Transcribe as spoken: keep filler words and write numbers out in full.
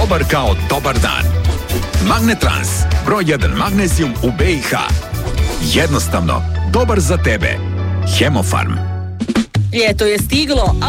Dobar kao dobar dan. Magnetrans, broj jedan magnezijum u B i H. Jednostavno, dobar za tebe. Hemofarm. Ljeto je stiglo,